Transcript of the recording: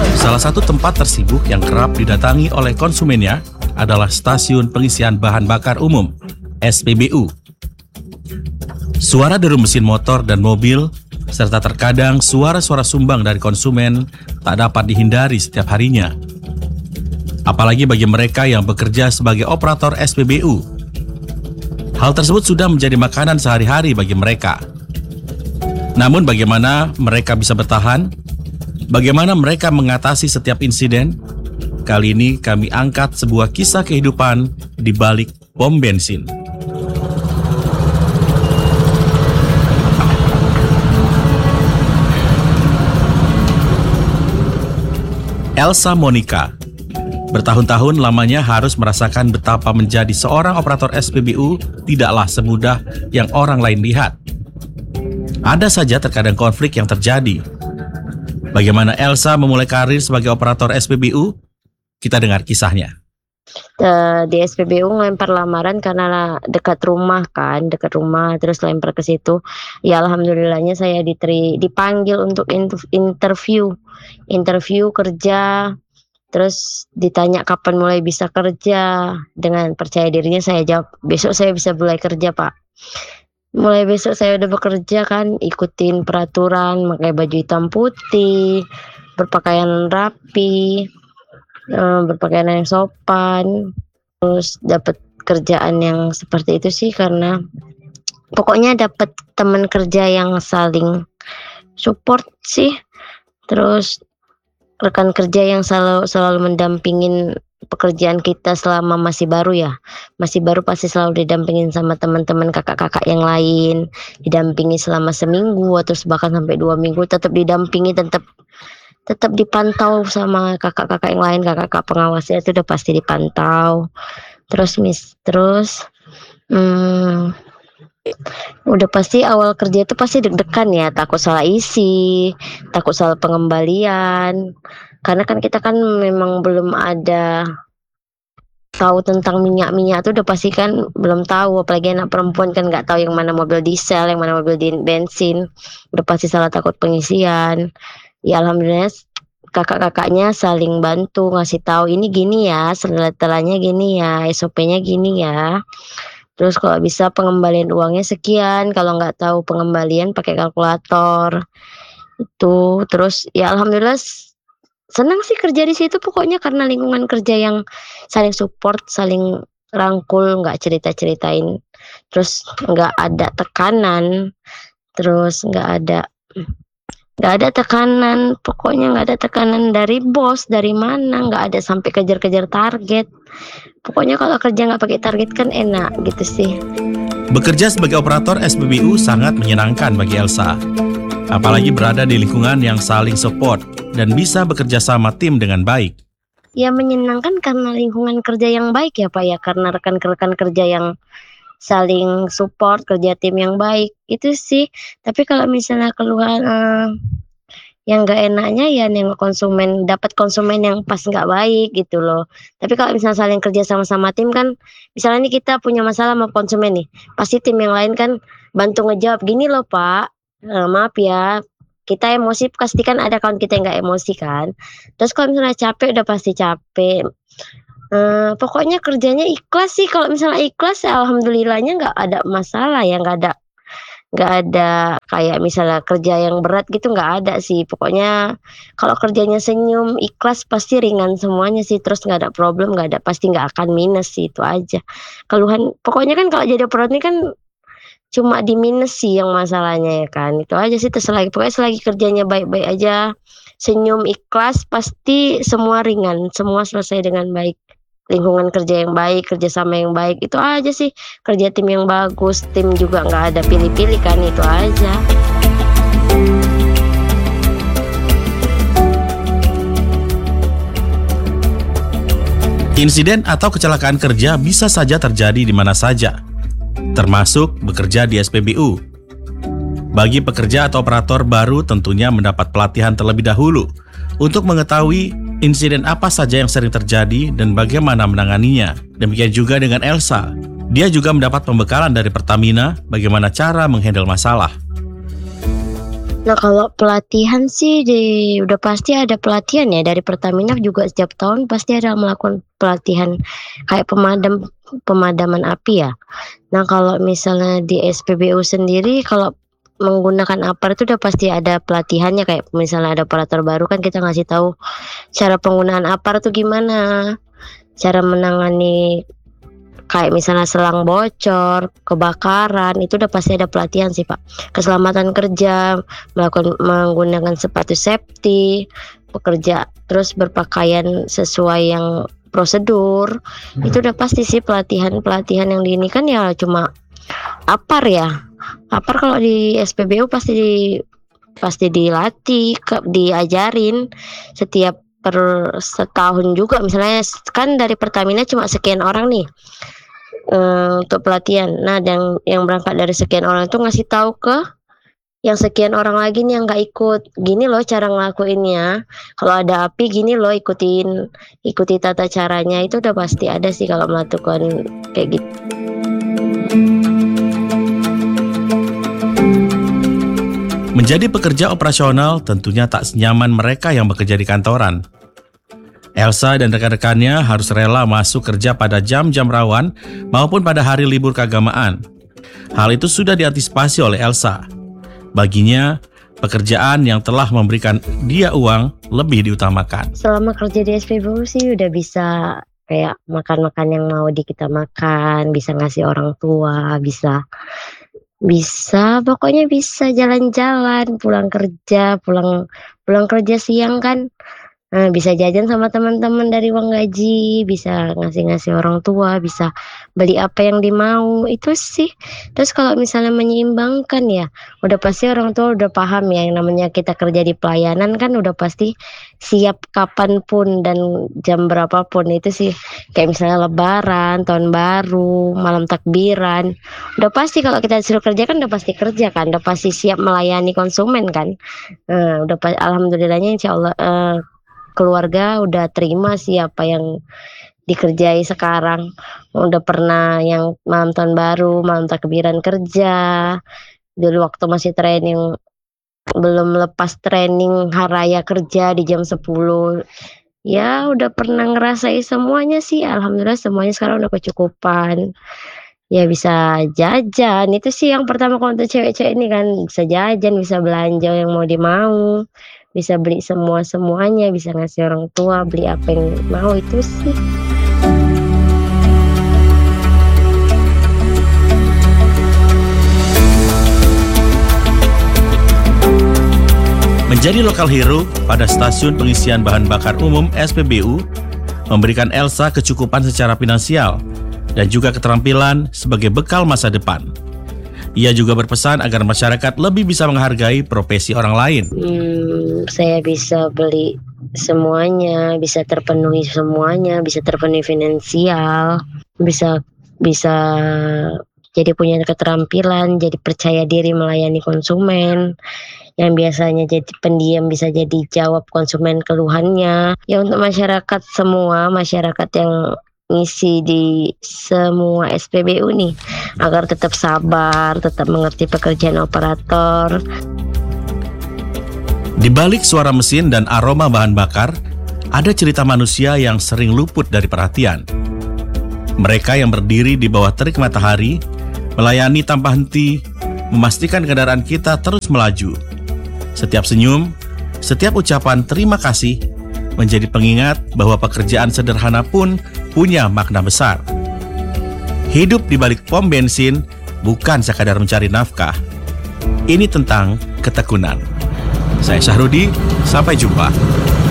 Salah satu tempat tersibuk yang kerap didatangi oleh konsumennya adalah stasiun pengisian bahan bakar umum, SPBU. Suara deru mesin motor dan mobil, serta terkadang suara-suara sumbang dari konsumen tak dapat dihindari setiap harinya. Apalagi bagi mereka yang bekerja sebagai operator SPBU. Hal tersebut sudah menjadi makanan sehari-hari bagi mereka. Namun bagaimana mereka bisa bertahan? Bagaimana mereka mengatasi setiap insiden? Kali ini kami angkat sebuah kisah kehidupan di balik pom bensin. Elsa Monica bertahun-tahun lamanya harus merasakan betapa menjadi seorang operator SPBU tidaklah semudah yang orang lain lihat. Ada saja terkadang konflik yang terjadi. Bagaimana Elsa memulai karir sebagai operator SPBU? Kita dengar kisahnya. Di SPBU ngelempar lamaran karena dekat rumah, terus lempar ke situ. Ya alhamdulillahnya saya dipanggil untuk interview kerja. Terus ditanya kapan mulai bisa kerja. Dengan percaya dirinya saya jawab, besok saya bisa mulai kerja, Pak. Mulai besok saya udah bekerja kan, ikutin peraturan, pakai baju hitam putih, berpakaian rapi, berpakaian yang sopan, terus dapat kerjaan yang seperti itu sih karena pokoknya dapat teman kerja yang saling support sih, terus rekan kerja yang selalu mendampingin pekerjaan kita selama masih baru pasti selalu didampingin sama teman-teman kakak-kakak yang lain, didampingi selama seminggu atau bahkan sampai 2 minggu, tetap didampingi, tetap dipantau sama kakak-kakak yang lain, kakak-kakak pengawasnya itu udah pasti dipantau. Terus udah pasti awal kerja itu pasti deg-degan ya, takut salah isi, takut salah pengembalian, karena kan kita kan memang belum ada tahu tentang minyak tuh, udah pasti kan belum tahu, apalagi anak perempuan kan nggak tahu yang mana mobil diesel, yang mana mobil bensin, udah pasti salah takut pengisian. Ya alhamdulillah kakak-kakaknya saling bantu ngasih tahu ini gini ya, setelannya gini ya, SOP-nya gini ya. Terus kalau bisa pengembalian uangnya sekian, kalau nggak tahu pengembalian pakai kalkulator. Itu terus ya alhamdulillah senang sih kerja di situ pokoknya karena lingkungan kerja yang saling support, saling rangkul, nggak cerita-ceritain. Terus nggak ada tekanan, terus nggak ada tekanan, pokoknya nggak ada tekanan dari bos, dari mana, nggak ada sampai kejar-kejar target. Pokoknya kalau kerja nggak pakai target kan enak gitu sih. Bekerja sebagai operator SPBU sangat menyenangkan bagi Elsa. Apalagi berada di lingkungan yang saling support dan bisa bekerja sama tim dengan baik. Ya menyenangkan karena lingkungan kerja yang baik ya Pak ya, karena rekan-rekan kerja yang saling support, kerja tim yang baik itu sih. Tapi kalau misalnya keluhan yang gak enaknya ya nengok dapat konsumen yang pas nggak baik gitu loh. Tapi kalau misalnya saling kerja sama-sama tim kan, misalnya nih kita punya masalah sama konsumen nih, pasti tim yang lain kan bantu ngejawab, gini loh Pak, maaf ya, kita emosi pasti kan ada kawan kita yang nggak emosi kan. Terus kalau misalnya capek udah pasti capek. Pokoknya kerjanya ikhlas sih, kalau misalnya ikhlas ya alhamdulillahnya nggak ada masalah ya, nggak ada kayak misalnya kerja yang berat gitu, nggak ada sih. Pokoknya kalau kerjanya senyum, ikhlas, pasti ringan semuanya sih. Terus nggak ada problem, pasti nggak akan minus sih, itu aja. Keluhan, pokoknya kan kalau jadi operator ini kan cuma di minus sih yang masalahnya ya kan. Itu aja sih, pokoknya selagi kerjanya baik-baik aja, senyum, ikhlas, pasti semua ringan, semua selesai dengan baik. Lingkungan kerja yang baik, kerjasama yang baik, itu aja sih. Kerja tim yang bagus, tim juga nggak ada pilih-pilih kan, itu aja. Insiden atau kecelakaan kerja bisa saja terjadi di mana saja, termasuk bekerja di SPBU. Bagi pekerja atau operator baru tentunya mendapat pelatihan terlebih dahulu untuk mengetahui insiden apa saja yang sering terjadi dan bagaimana menanganinya. Demikian juga dengan Elsa. Dia juga mendapat pembekalan dari Pertamina bagaimana cara menghandle masalah. Nah, kalau pelatihan sih udah pasti ada pelatihan ya, dari Pertamina juga setiap tahun pasti ada melakukan pelatihan kayak pemadaman api ya. Nah, kalau misalnya di SPBU sendiri kalau menggunakan APAR itu udah pasti ada pelatihannya, kayak misalnya ada operator baru kan kita ngasih tahu cara penggunaan APAR tuh gimana, cara menangani kayak misalnya selang bocor, kebakaran, itu udah pasti ada pelatihan sih Pak. Keselamatan kerja, menggunakan sepatu safety, bekerja terus berpakaian sesuai yang prosedur, itu udah pasti sih pelatihan-pelatihan yang ini kan ya cuma APAR ya. APAR kalau di SPBU pasti dilatih, diajarin setiap per setahun juga, misalnya kan dari Pertamina cuma sekian orang nih untuk pelatihan. Nah, yang berangkat dari sekian orang itu ngasih tahu ke yang sekian orang lagi nih yang nggak ikut. Gini loh cara ngelakuinnya. Kalau ada api gini loh, ikuti tata caranya. Itu udah pasti ada sih kalau melakukan kayak gitu. Menjadi pekerja operasional tentunya tak senyaman mereka yang bekerja di kantoran. Elsa dan rekan-rekannya harus rela masuk kerja pada jam-jam rawan maupun pada hari libur keagamaan. Hal itu sudah diantisipasi oleh Elsa. Baginya, pekerjaan yang telah memberikan dia uang lebih diutamakan. Selama kerja di SPBU sih udah bisa kayak makan-makan yang mau kita makan, bisa ngasih orang tua, bisa pokoknya bisa jalan-jalan, pulang kerja siang kan. Nah, bisa jajan sama teman-teman dari uang gaji, bisa ngasih-ngasih orang tua, bisa beli apa yang dimau, itu sih. Terus kalau misalnya menyeimbangkan ya, udah pasti orang tua udah paham ya, yang namanya kita kerja di pelayanan kan udah pasti siap kapanpun dan jam berapapun, itu sih. Kayak misalnya lebaran, tahun baru, malam takbiran, udah pasti kalau kita disuruh kerja kan udah pasti kerja kan, udah pasti siap melayani konsumen kan. Alhamdulillahnya insya Allah keluarga udah terima sih apa yang dikerjai sekarang. Udah pernah yang malam tahun baru, malam takbiran kerja. Dulu waktu masih training, belum lepas training haraya kerja di jam 10. Ya udah pernah ngerasain semuanya sih. Alhamdulillah semuanya sekarang udah kecukupan. Ya bisa jajan, itu sih yang pertama kalau untuk cewek-cewek ini kan, bisa jajan, bisa belanja yang mau dimau, bisa beli semuanya, bisa ngasih orang tua, beli apa yang mau, itu sih. Menjadi lokal hero pada stasiun pengisian bahan bakar umum SPBU memberikan Elsa kecukupan secara finansial dan juga keterampilan sebagai bekal masa depan. Ia juga berpesan agar masyarakat lebih bisa menghargai profesi orang lain. Saya bisa beli semuanya, bisa terpenuhi semuanya, bisa terpenuhi finansial, bisa jadi punya keterampilan, jadi percaya diri melayani konsumen. Yang biasanya jadi pendiam bisa jadi jawab konsumen keluhannya. Ya untuk masyarakat semua, masyarakat yang ngisi di semua SPBU nih, agar tetap sabar, tetap mengerti pekerjaan operator. Di balik suara mesin dan aroma bahan bakar, ada cerita manusia yang sering luput dari perhatian. Mereka yang berdiri di bawah terik matahari, melayani tanpa henti, memastikan kendaraan kita terus melaju. Setiap senyum, setiap ucapan terima kasih, menjadi pengingat bahwa pekerjaan sederhana pun punya makna besar. Hidup di balik pom bensin bukan sekadar mencari nafkah. Ini tentang ketekunan. Saya Syahrudi, sampai jumpa.